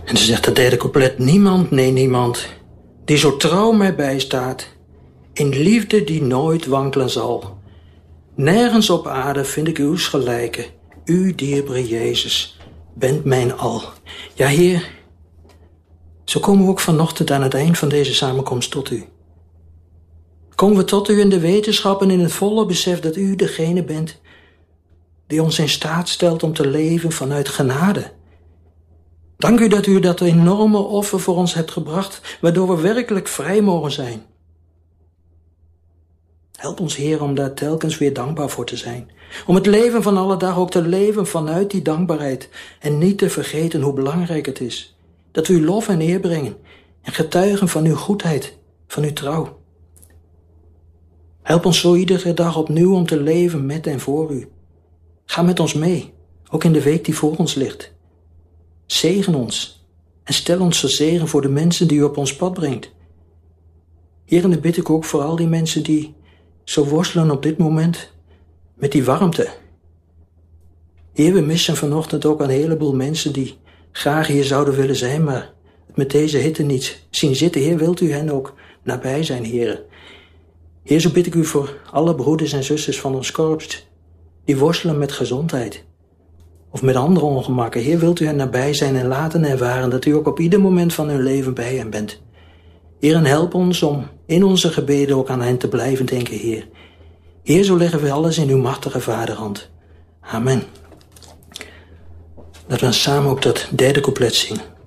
En ze zegt het derde couplet: niemand, nee niemand, die zo trouw mij bijstaat, in liefde die nooit wankelen zal. Nergens op aarde vind ik uws gelijke, u dierbare Jezus, bent mijn al. Ja, Heer, zo komen we ook vanochtend aan het eind van deze samenkomst tot u. Komen we tot u in de wetenschap en in het volle besef dat u degene bent die ons in staat stelt om te leven vanuit genade. Dank u dat u dat enorme offer voor ons hebt gebracht, waardoor we werkelijk vrij mogen zijn. Help ons, Heer, om daar telkens weer dankbaar voor te zijn. Om het leven van alle dag ook te leven vanuit die dankbaarheid. En niet te vergeten hoe belangrijk het is dat we u lof en eer brengen en getuigen van uw goedheid, van uw trouw. Help ons zo iedere dag opnieuw om te leven met en voor u. Ga met ons mee, ook in de week die voor ons ligt. Zegen ons en stel ons tot zegen voor de mensen die u op ons pad brengt. Heer, en dan bid ik ook voor al die mensen die zo worstelen op dit moment met die warmte. Heer, we missen vanochtend ook een heleboel mensen die graag hier zouden willen zijn, maar het met deze hitte niet zien zitten. Heer, wilt u hen ook nabij zijn, Heer. Heer, zo bid ik u voor alle broeders en zusters van ons korps die worstelen met gezondheid of met andere ongemakken. Heer, wilt u hen nabij zijn en laten ervaren dat u ook op ieder moment van hun leven bij hen bent. Heer, en help ons om in onze gebeden ook aan hen te blijven denken, Heer. Heer, zo leggen we alles in uw machtige vaderhand. Amen. Laten we samen ook dat derde couplet zingen.